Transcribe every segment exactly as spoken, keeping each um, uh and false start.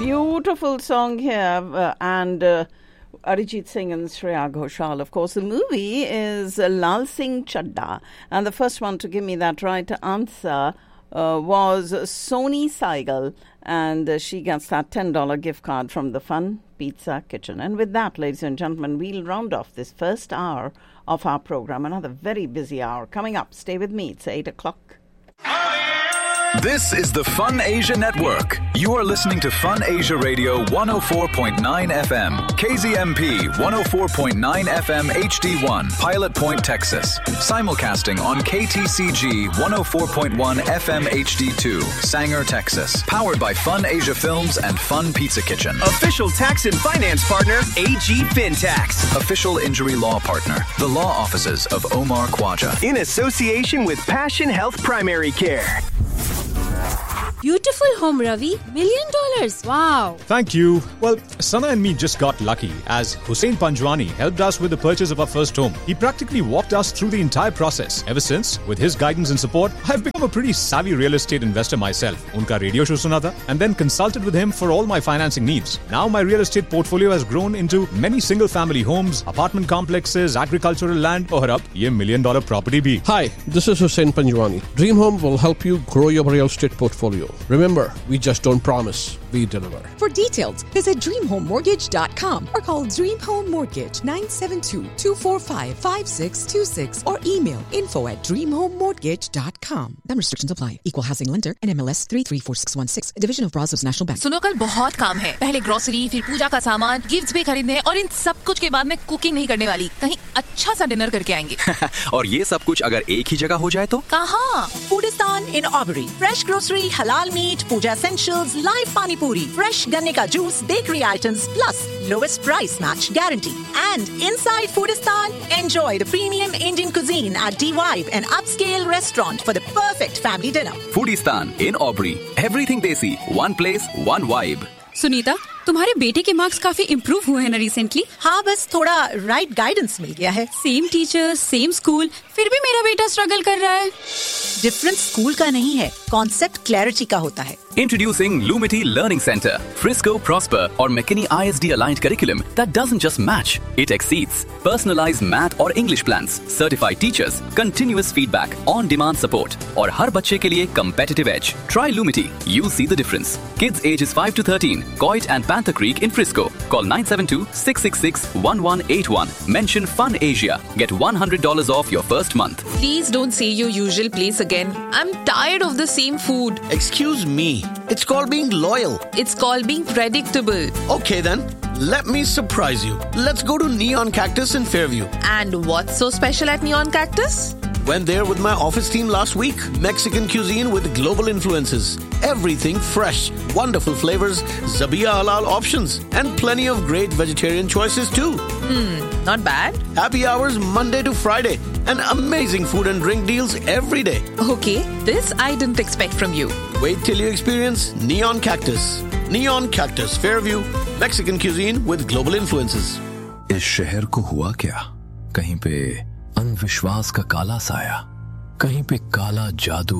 Beautiful song here, uh, and uh, Arijit Singh and Shreya Ghoshal. Of course, the movie is uh, Lal Singh Chadda, and the first one to give me that right answer uh, was Soni Saigal, and uh, she gets that ten dollars gift card from the Fun Pizza Kitchen. And with that, ladies and gentlemen, we'll round off this first hour of our program. Another very busy hour coming up. Stay with me. It's eight o'clock. This is the Fun Asia Network. You are listening to Fun Asia Radio one oh four point nine F M, K Z M P one oh four point nine F M H D one, Pilot Point, Texas. Simulcasting on K T C G one oh four point one F M H D two, Sanger, Texas. Powered by Fun Asia Films and Fun Pizza Kitchen. Official tax and finance partner, A G FinTax. Official injury law partner, the law offices of Omar Khwaja. In association with Passion Health Primary Care. Beautiful home, Ravi. Million dollars. Wow. Thank you. Well, Sana and me just got lucky as Hussein Panjwani helped us with the purchase of our first home. He practically walked us through the entire process. Ever since, with his guidance and support, I've become a pretty savvy real estate investor myself. Unka radio show suna tha and then consulted with him for all my financing needs. Now my real estate portfolio has grown into many single family homes, apartment complexes, agricultural land, और अब ये million dollar property भी. Hi, this is Hussein Panjwani. Dream Home will help you grow your real estate portfolio. Remember, we just don't promise, we deliver. For details, visit dream home mortgage dot com or call Dream Home Mortgage nine seven two, two four five, five six two six or email info at dream home mortgage dot com. Some restrictions apply. Equal housing lender and M L S three three four six one six, a division of Brazos National Bank. सुनो, कल बहुत काम है. पहले grocery, फिर पूजा का सामान, gifts भी खरीदने और इन सब कुछ के बाद मैं कुकिंग नहीं करने वाली. कहीं अच्छा सा डिनर करके आएंगे. और ये सब कुछ अगर एक ही जगह हो जाए तो? कहाँ? Foodistan in Aubrey. Fresh grocery, halal meat, puja essentials, live pani puri, fresh ganne ka juice, bakery items, plus lowest price match guarantee. And inside Foodistan, enjoy the premium Indian cuisine at D-Vibe, an upscale restaurant for the perfect family dinner. Foodistan in Aubrey. Everything desi, one place, one vibe. Sunita, तुम्हारे बेटे के marks काफी improve हुए हैं ना recently? हाँ, बस थोड़ा राइट गाइडेंस मिल गया है. सेम टीचर, सेम स्कूल, फिर भी मेरा बेटा स्ट्रगल कर रहा है. डिफरेंस स्कूल का नहीं है, कॉन्सेप्ट क्लैरिटी का होता है. Introducing Lumity Learning Center, Frisco, Prosper or McKinney I S D aligned curriculum that doesn't just match, it exceeds. Personalized math or English plans, certified teachers, continuous feedback, on-demand support और हर बच्चे के लिए competitive edge. Try Lumity, you'll see the difference. Kids ages five to thirteen, Coit and Panther Creek in Frisco. Call nine seven two, six six six, one one eight one. Mention Fun Asia. Get one hundred dollars off your first month. Please don't say your usual place again. I'm tired of the same food. Excuse me. It's called being loyal. It's called being predictable. Okay then, let me surprise you. Let's go to Neon Cactus in Fairview. And what's so special at Neon Cactus? Went there with my office team last week. Mexican cuisine with global influences. Everything fresh, wonderful flavors, Zabiya halal options, and plenty of great vegetarian choices too. Hmm, not bad. Happy hours Monday to Friday, and amazing food and drink deals every day. Okay, this I didn't expect from you. Wait till you experience Neon Cactus. Neon Cactus, Fairview, Mexican cuisine with global influences. इस शहर को हुआ क्या? कहीं पे अनविश्वास का काला साया, कहीं पे काला जादू,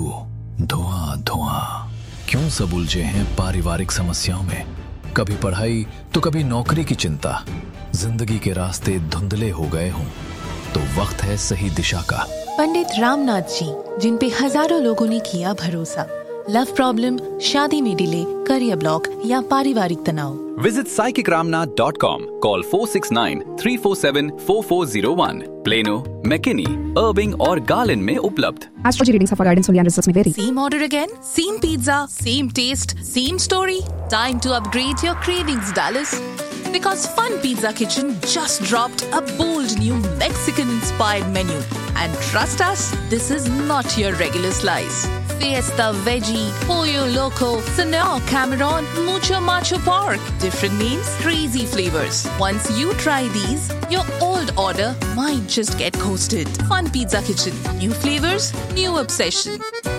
धुआं धुआं. क्यों सब उलझे हैं पारिवारिक समस्याओं में? कभी पढ़ाई तो कभी नौकरी की चिंता. जिंदगी के रास्ते धुंधले हो गए हों तो वक्त है सही दिशा का. पंडित रामनाथ जी, जिन पे हजारों लोगों ने किया भरोसा. लव प्रॉब्लम, शादी में डिले, करियर ब्लॉक या पारिवारिक तनाव. Visit psychic ramnath dot com. Call four six nine, three four seven, four four zero one. Plano, McKinney, Irving और Garland में उपलब्ध. Astrology readings of our guidance only and results may vary. Same order again? Same pizza? Same taste? Same story? Time to upgrade your cravings, Dallas. Because Fun Pizza Kitchen just dropped a bold new Mexican-inspired menu. And trust us, this is not your regular slice. Fiesta Veggie, Pollo Loco, Senor Cameron, Mucho Macho Pork. Different names, crazy flavors. Once you try these, your old order might just get coasted. Fun Pizza Kitchen. New flavors, new obsession.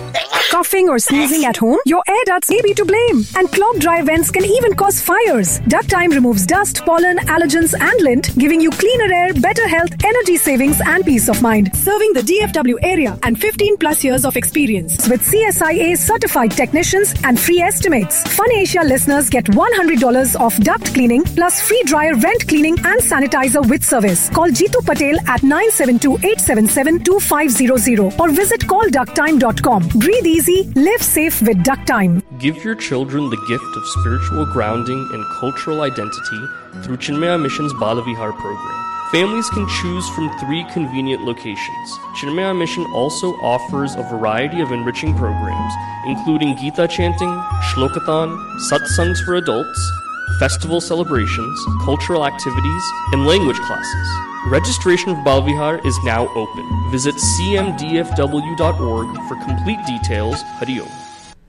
Coughing or sneezing at home? Your air ducts may be to blame. And clogged dry vents can even cause fires. Duct Time removes dust, pollen, allergens and lint, giving you cleaner air, better health, energy savings and peace of mind. Serving the D F W area and fifteen plus years of experience. With C S I A certified technicians and free estimates. Fun Asia listeners get one hundred dollars off duct cleaning plus free dryer vent cleaning and sanitizer with service. Call Jeetu Patel at nine seven two, eight seven seven, two five zero zero or visit call duct time dot com. Breathe easy, live safe with Duct Time. Give your children the gift of spiritual grounding and cultural identity through Chinmaya Mission's Balavihar program. Families can choose from three convenient locations. Chinmaya Mission also offers a variety of enriching programs, including Gita chanting, Shlokathon, satsangs for adults, festival celebrations, cultural activities, and language classes. Registration for Balavihar is now open. Visit c m d f w dot org for complete details. Hari Om.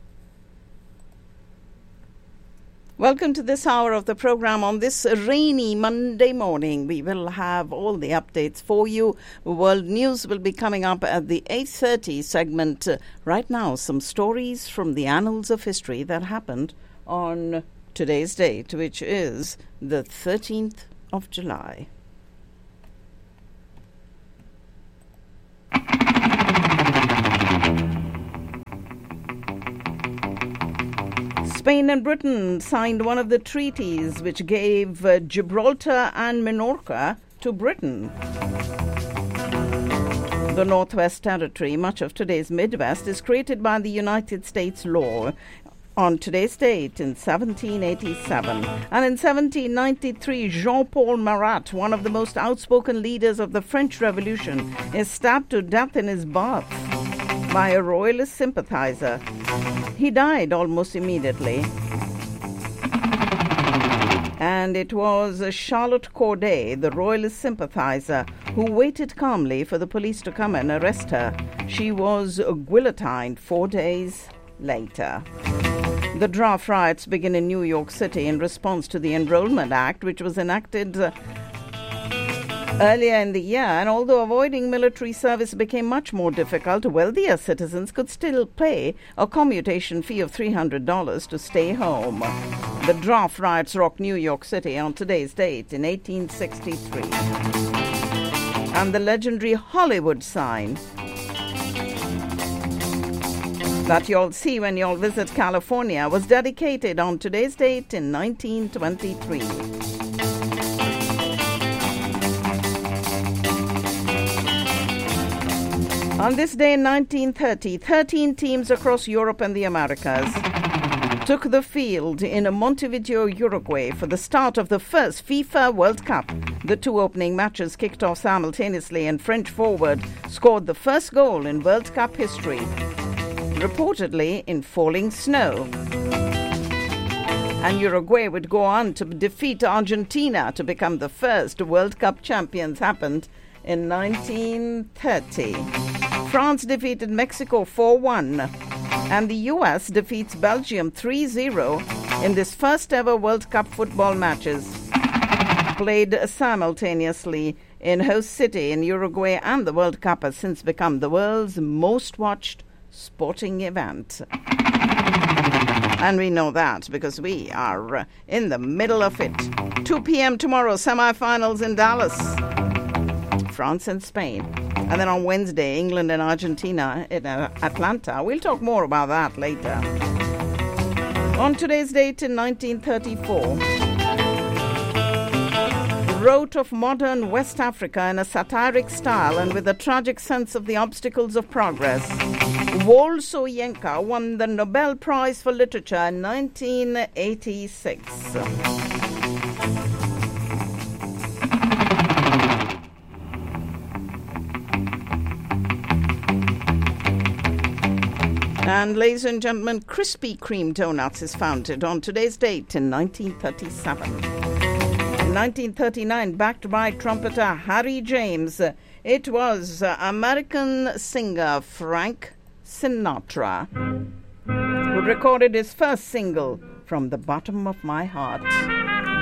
Welcome to this hour of the program. On this rainy Monday morning, we will have all the updates for you. World News will be coming up at the eight thirty segment. Uh, right now, some stories from the annals of history that happened on today's date, which is the thirteenth of July. Spain and Britain signed one of the treaties which gave uh, Gibraltar and Minorca to Britain. The Northwest Territory, much of today's Midwest, is created by the United States law on today's date in seventeen eighty-seven. And in seventeen ninety-three, Jean-Paul Marat, one of the most outspoken leaders of the French Revolution, is stabbed to death in his bath by a royalist sympathizer. He died almost immediately. And it was Charlotte Corday, the royalist sympathizer, who waited calmly for the police to come and arrest her. She was guillotined four days later. The draft riots begin in New York City in response to the Enrollment Act, which was enacted uh, earlier in the year, and although avoiding military service became much more difficult, wealthier citizens could still pay a commutation fee of three hundred dollars to stay home. The draft riots rocked New York City on today's date in eighteen sixty-three. And the legendary Hollywood sign that you'll see when you'll visit California was dedicated on today's date in nineteen twenty-three. On this day in nineteen thirty, thirteen teams across Europe and the Americas took the field in Montevideo, Uruguay for the start of the first FIFA World Cup. The two opening matches kicked off simultaneously, and French forward scored the first goal in World Cup history, reportedly in falling snow. And Uruguay would go on to defeat Argentina to become the first World Cup champions. Happened in nineteen thirty. France defeated Mexico four one, and the U S defeats Belgium three zero in this first ever World Cup football matches, played simultaneously in host city in Uruguay, and the World Cup has since become the world's most watched sporting event. And we know that because we are in the middle of it. two p.m. tomorrow, semifinals in Dallas, France and Spain. And then on Wednesday, England and Argentina in uh, Atlanta. We'll talk more about that later. On today's date in nineteen thirty-four, wrote of modern West Africa in a satiric style and with a tragic sense of the obstacles of progress, Wole Soyinka won the Nobel Prize for Literature in nineteen eighty-six. And ladies and gentlemen, Krispy Kreme Donuts is founded on today's date in nineteen thirty-seven. In nineteen thirty-nine, backed by trumpeter Harry James, it was uh, American singer Frank Sinatra who recorded his first single, From the Bottom of My Heart.